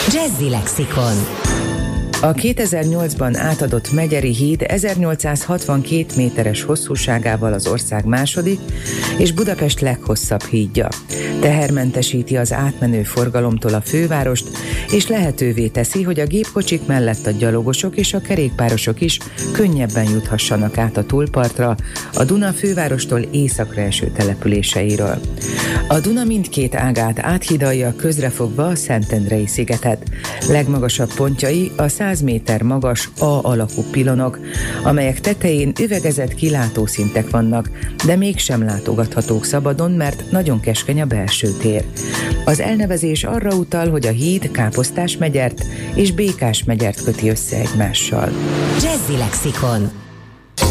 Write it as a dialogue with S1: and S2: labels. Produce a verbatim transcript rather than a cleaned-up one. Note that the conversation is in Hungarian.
S1: Jazzy Lexikon.
S2: A kétezer-nyolcban átadott Megyeri híd ezernyolcszázhatvankét méteres hosszúságával az ország második és Budapest leghosszabb hídja. Tehermentesíti az átmenő forgalomtól a fővárost, és lehetővé teszi, hogy a gépkocsik mellett a gyalogosok és a kerékpárosok is könnyebben juthassanak át a túlpartra a Duna fővárostól északra eső településeiről. A Duna mindkét ágát áthidalja, közrefogva a Szentendrei szigetet. Legmagasabb pontjai a száz méter magas A alakú pilonok, amelyek tetején üvegezett kilátószintek vannak, de mégsem látogathatók szabadon, mert nagyon keskeny a belső tér. Az elnevezés arra utal, hogy a híd Káposztásmegyert és Békásmegyert köti össze egymással.
S1: Jazzy Lexikon.